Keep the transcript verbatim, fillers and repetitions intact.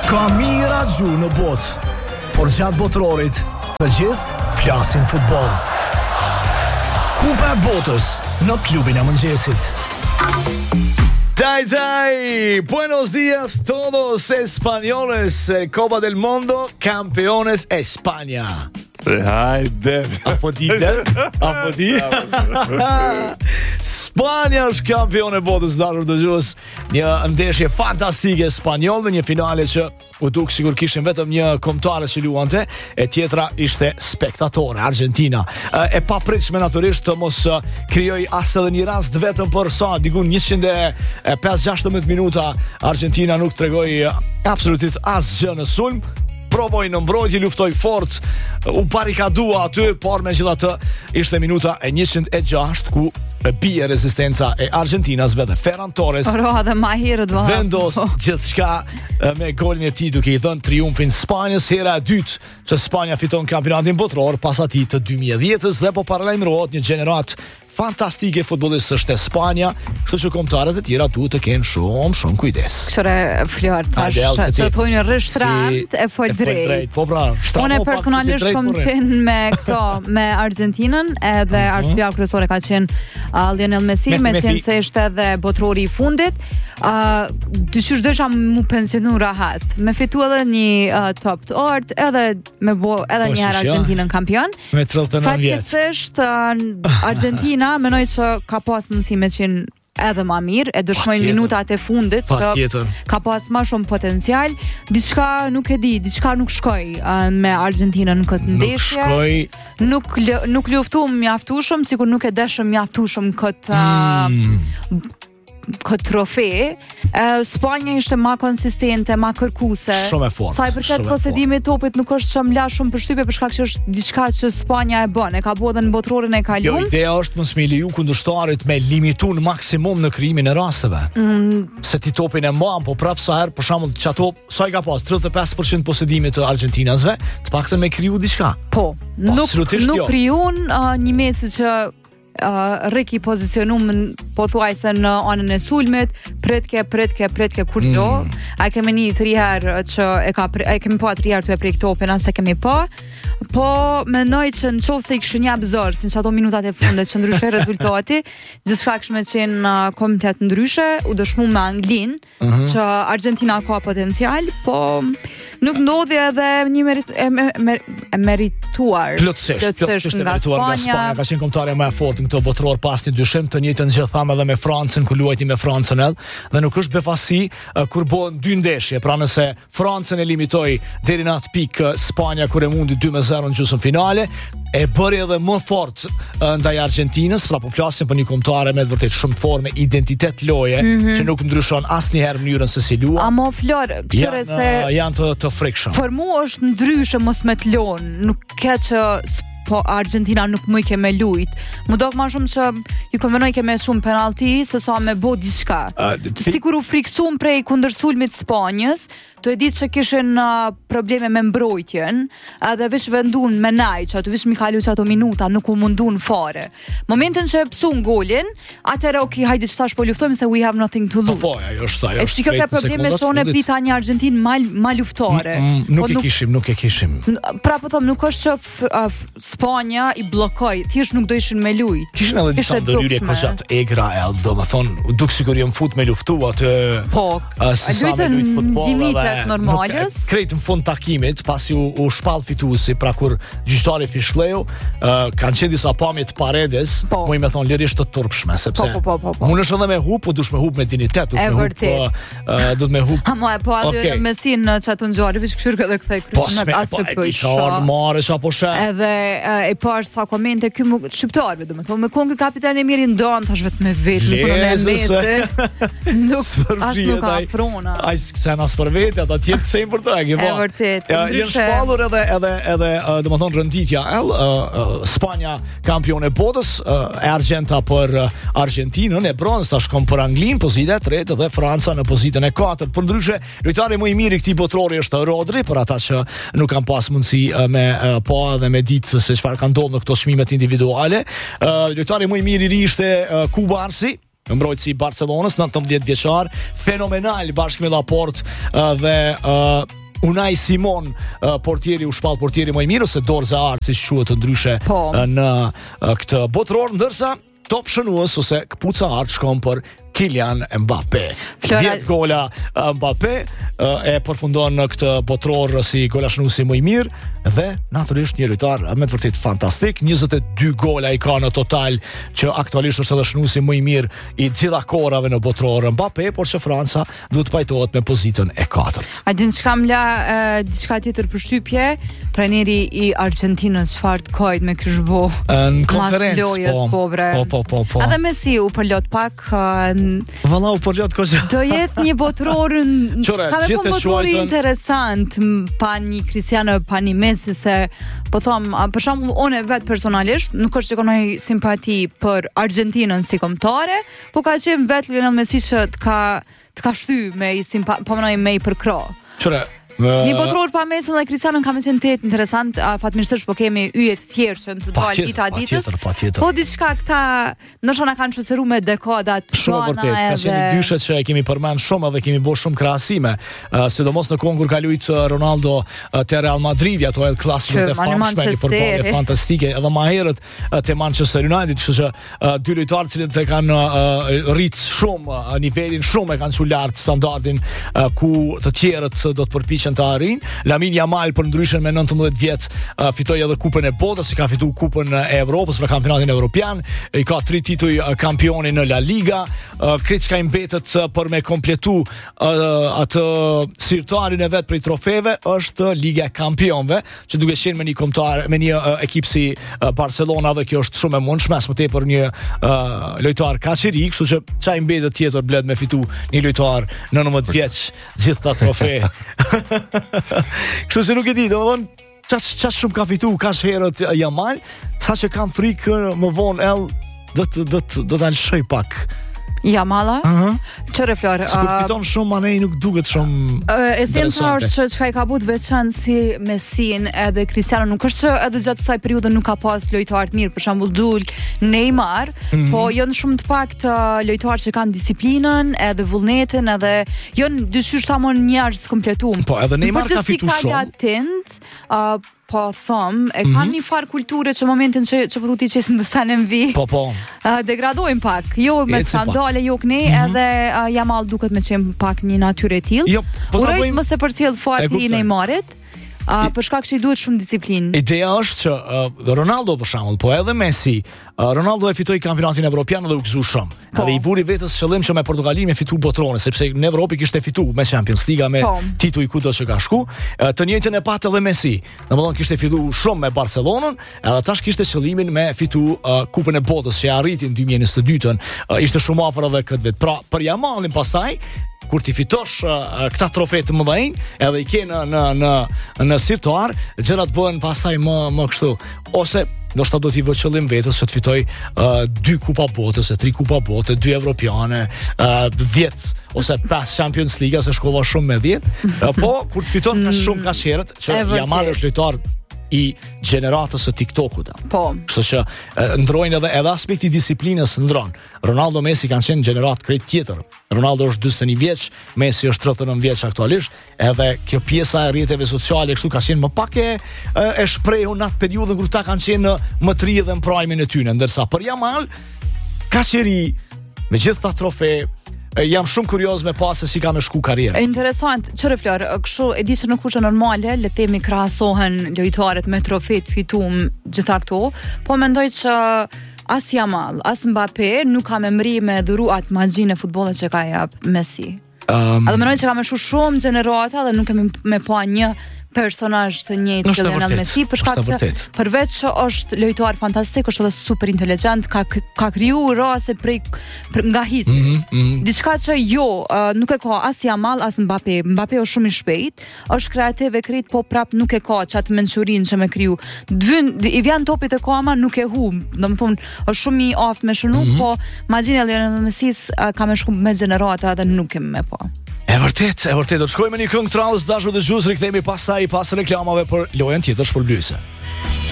Ka mira gju në botë, por gjatë botrorit, të gjithë flasin futboll. Kupa e botës në klubin e mëngjesit. Dai dai, buenos días todos españoles, Copa del Mundo, campeones España. Hajde. Apo di der? Apo di? Spanja është kampion e botës, dashur dëgjues. Një ndeshje fantastike spanjoll dhe një finale që u duk sigur kishin vetëm një kombëtare që luante, e tjetra ishte spektatore, Argentina. E papritshme natyrisht të mos krijoj as edhe një rast vetëm për sa diku njëqind e pesë gjashtëdhjetë minuta Argentina nuk tregoi absolutisht asgjë në sulm. Provoj në mbrojtje, luftoj fort, u barikadua aty, por megjithatë ishte minuta e njëqind e gjashtë ku bie rezistenca e Argentinasve dhe Ferran Torres Roha dhe ma herët vendos gjithçka me golin e tij, duke i dhënë triumfin Spanjës, hera e dytë që Spanja fiton kampionatin botror pas atij të dy mijë e dhjetës dhe po paralajmërohet një gjenerat fantastike futbollistësh te Spanja, kështu që kombëtarët e tjera duhet të kenë shumë shumë kujdes. Këshore Flor, tash që thojnë rreshtrant e fol drejt. Po pra, unë personalisht kom qenë me këto, me Argentinën, edhe arsyeja kryesore ka qenë uh, Lionel Messi, me qenë se ishte edhe botrori i fundit. Uh, Dyqysh dësha mu pensionu rahat, me fitu edhe një uh, top të ort, edhe me bo edhe një herë Argentinën kampion. Me tridhjetë e nëntë vjet. Fatkeqësisht uh, Argentina menoj që ka pas mundësi me qenë edhe ma mirë, e dëshmojnë minutat e fundit që ka pas ma shumë potencial. Diçka nuk e di, diçka nuk shkoj uh, me Argentinën në këtë ndeshje. Nuk shkoj. Nuk, nuk luftum mjaftueshëm, sikur nuk e deshëm mjaftueshëm këtë uh, mm. këtë trofe. uh, Spanja ishte ma konsistente, ma kërkuese. Shumë e fortë. Sa i përket posedimit topit nuk është që mla shumë përshtypje për shkak që është diçka që Spanja e bën, e ka bërë në botrorin e kaluar. Jo, ideja është mos me leju kundërshtarit me limituar në maksimum në krijimin e rasteve. Mm. Se ti topin e mban, po prap sa herë, për shembull, çato sa i ka pas tridhjetë e pesë përqind posedimit të Argentinasve, të paktën me kriju diçka. Po, nuk nuk krijon uh, një Messi që Uh, reki pozicionum po thuajse në anën e sulmit, pretke, pretke, pretke kur gjo. Mm. A kemi një të riherë që e ka pre, a kemi pa të riherë të e prek topin, as e kemi pa. Po mendoj që në qovë se i kështë një abzor, si në që ato minutat e fundet që ndryshe rezultati, gjithçka këshme qenë uh, komplet ndryshe, u dëshmu me Anglin, mm-hmm. që Argentina ka potencial, po nuk ndodhi edhe një merit, e, me, me, e merituar. Plotësisht, plotësisht e merituar nga Spanja, ka qenë kombëtare më e fortë në këtë botror pas një dyshim, të njëjtën gjë tham edhe me Francën, ku luajti me Francën edhe, dhe nuk është befasi uh, kur bëhen dy ndeshje, pra nëse Francën e limitoi deri në atë pikë Spanja kur e mundi dy me zero në gjysmë finale, e bëri edhe më fort uh, ndaj Argentinës, pra po flasim për një kombëtare me vërtet shumë të fortë, me identitet loje, mm-hmm. që nuk ndryshon asnjëherë mënyrën se si luan. Amo Flor, këshire se uh, janë të, të frikshëm. Për mua është ndryshe mos me të lon, nuk ke që po Argentina nuk më i ke me lujt. Më do ma shumë që ju konvenoj ke me shumë penalti se sa me bo diçka. Uh, Sikur u friksum prej kundër sulmit Spanjës, të e ditë që kishin uh, probleme me mbrojtjen, edhe vish vendun me naj, që ato vish mi kalu që ato minuta, nuk u mundun fare. Momentin që e pësun golin, atëre ok, hajde që tash po luftojmë se we have nothing to lose. Po, po, ajo është, ajo është. E që kjo ke probleme që one prita një Argentin ma, ma luftore. Mm, mm, nuk, po, nuk e kishim, nuk e kishim. Pra po thom, nuk është që f, uh, Spanja i blokoj, thjesht nuk do ishin me lujt. Kishin edhe disa ndërhyrje kozhat egra, do më thonë, duk sikur jam fut me luftu atë. Po, uh, si sa me lujt futboll. Normalës. Krejt në fund takimit, pasi u, u shpall fituesi, pra kur gjyqtari Fishleu, uh, kanë qenë disa pamje të Paredes, po i me thonë lirisht të turpshme, sepse po, po, po, po, po. Mund është edhe me hub, po dush me hub me dignitet, dush me hub, uh, dush me hub. Amo e po aty okay. Në mesin në që atë në gjari, vishë këshyrë edhe këthej kryet, asë që për isha. Mare, qa po shë. Edhe e parë sa komente këmë shqiptarve, dhe me thonë, me kongë kapitan e mirin ndonë, tash vetë me vetë, në punën e meste, nuk, asë nuk ka frona. Ajë kësen asë për vetë, ata tjetë kësejnë për të, e E vërtet, ja, jenë shpallur edhe, edhe, edhe uh, dhe më thonë rënditja, el, uh, uh, Spanja kampion e botës, uh, e argjenta për uh, Argentinën, e bronz tash kom për Anglin, pozita e tretë dhe Franca në pozitën e katërt. Për ndryshe, lojtari më i miri këtij botrori është Rodri, për ata që nuk kanë pas mundësi uh, me uh, pa dhe me ditë se çfarë ka ndodhur në këto çmimet individuale. Uh, lojtari më i miri i ri ishte uh, Kubarsi, mbrojtësi i Barcelonës, nëntëmbëdhjetë vjeçar, fenomenal bashkë me Laporte uh, dhe uh, Unai Simon, uh, portieri u shpall portieri më i mirë ose dorza art si quhet ndryshe po. uh, në uh, këtë botror, ndërsa top shënues ose këpuca art shkon për Kylian Mbappé. dhjetë gola uh, Mbappé uh, e përfundon në këtë botror si golashnuesi më i mirë dhe natyrisht një lojtar me të vërtet fantastik. njëzet e dy gola i ka në total, që aktualisht është edhe shënuesi më i mirë i gjitha kohërave në botror Mbappé, por që Franca duhet pajtohet me pozitën e katërt. A din çka mla uh, diçka tjetër për shtypje? Trajneri i Argentinës çfarë të kojt me ky zhvo në konferencë po, po, po, po, po, po. Edhe Messi u përlot pak uh, Valla u përgjot kosa. Do jetë një botror ka me po botrori interesant pa një Cristiano, pa një Messi, se po thom, për shembull unë vet personalisht nuk është që konoj simpati për Argentinën si kombëtare, po ka qenë vet Lionel Messi që të ka të ka shty me i simpa, po mënoj me i përkro. Qëre Një botror pa Messi dhe Cristiano ka me qenë të jetë interesant, fatmirësisht po kemi yjet tjerë që në të dalë dita ditës. Po diçka këta ndoshta na kanë shoqëruar me dekadat shumë vërtet, ka qenë dyshet që e kemi përmend shumë dhe kemi bërë shumë krahasime, uh, sidomos në kohën kur ka luajtur Ronaldo uh, te Real Madrid, ato El Clasico te famshme, një përballje fantastike, edhe më herët uh, te Manchester United, kështu që uh, dy lojtarë që të kanë uh, rrit shumë uh, nivelin shumë e kanë çu lart standardin uh, ku të tjerët do të përpiqen të arrin. Lamine Yamal për ndryshën me nëntëmbëdhjetë vjet uh, fitoi edhe kupën e botës, i ka fituar kupën e Evropës për kampionatin evropian, i ka tri tituj uh, kampioni në La Liga, uh, krejt çka i mbetet uh, për me kompletu uh, atë sirtarin e vet për i trofeve është Liga e Kampionëve, që duke qenë me një kombëtar, me një uh, ekip si uh, Barcelona, dhe kjo është shumë e mundshme, as më tepër një uh, lojtar kaq i ri, kështu që ç'a i mbetet tjetër bled me fitu një lojtar nëntëmbëdhjetë vjeç gjithë ta trofe. Kështu se nuk e di, domethënë çaq çaq shumë ka fitu kaç herët Yamal, saqë kam frikë më vonë ell do të do të do ta lëshoj pak. Jamala? Uh-huh. Qëre Flor? Se kur fiton shumë, anej nuk duket shumë uh, esenca është që çka i ka but veçan si Messin edhe Cristiano, nuk është që edhe gjatë kësaj periudhe nuk ka pas lojtar të mirë, për shembull dul Neymar, mm-hmm. po janë shumë të pak të lojtarë që kanë disiplinën edhe vullnetin, edhe janë dyshys tamon njerëz kompletuar. Po edhe Neymar ka fituar shumë. Atent, uh, po thom, e kanë mm-hmm. një farë kulture që momentin që që po thotë ti çesin do sanë mbi. Po po. Uh, degradojnë pak. Jo me skandale, jo këne, mm-hmm. edhe uh, Yamal duket me qenë pak një natyrë e tillë. Jo, po uroj bëjmë... mos e përcjell fati i Neymarit. Uh, për shkak që i duhet shumë disiplinë. Ideja është që uh, Ronaldo për shembull, po edhe Messi, uh, Ronaldo e fitoi kampionatin evropian dhe u gëzu shumë. Po. Edhe i vuri vetes qëllim që me Portugalin me fitu botrorin, sepse në Evropë kishte fitu me Champions League, me po. Tituj kudo që ka shku. Uh, të njëjtën e patë edhe Messi. Domethënë kishte fitu shumë me Barcelonën, edhe tash kishte qëllimin me fitu uh, Kupën e Botës që arriti në dy mijë e njëzet e dytën. Uh, ishte shumë afër edhe këtë vit. Pra, për Yamalin pastaj kur ti fitosh uh, këta trofe të mëdhenj, edhe i ke në në në në sirtuar, gjërat bëhen pastaj më më kështu. Ose ndoshta do t'i vë qëllim vetes që të fitoj uh, dy kupa botës, tri kupa bote, dy evropiane, dhjetë uh, ose pesë Champions League, se shkova shumë me dhjetë. Uh, po kur të fiton ka shumë ka herët që Yamal është lojtar i gjeneratës së TikTokut. Po. Kështu që ndrojnë edhe edhe aspekti disiplinës ndron. Ronaldo, Messi kanë qenë gjenerat krejt tjetër. Ronaldo është dyzet e një vjeç, Messi është tridhjet e nëntë vjeç aktualisht, edhe kjo pjesa e rrjeteve sociale kështu ka qenë më pak e e shprehur në atë periudhë kur ta kanë qenë në më të ri dhe në prime-in e tyre, ndërsa për Yamal ka qeri me gjithë ta trofe. Jam shumë kurioz me pas se si ka me shku karrierë. Interesant. Çfarë Flor, kështu e di se nuk është normale, le të themi krahasohen lojtarët me trofet fituam gjitha këto, po mendoj që as Yamal, as Mbappé nuk ka me mri me dhuru atë magjinë e futbollit që ka jap Messi. Um, Edhe mendoj që ka me shu shumë gjenerata dhe nuk kemi me pa një personazh të njëjtë që Lionel Messi, për shkak se përveç që është lojtar fantastik, është edhe super inteligjent, ka ka kriju raste prej nga hiçi. Mm -hmm. Diçka që jo, uh, nuk e ka as Yamal as Mbappé. Mbappé është shumë i shpejt, është kreativ e krejt, po prap nuk e ka çat mençurinë që me kriju. Dvyn i vjen topit e kama, nuk e humb. Domethënë është shumë i aftë me shënu, mm -hmm. po magjinë e Lionel Messis uh, ka me shku me gjenerata dhe nuk e me pa. E vërtet, e vërtet, do të shkojmë në një këngë trallës dashur dhe gjus, rikthehemi pasaj pas reklamave për lojën tjetër shpërblyese.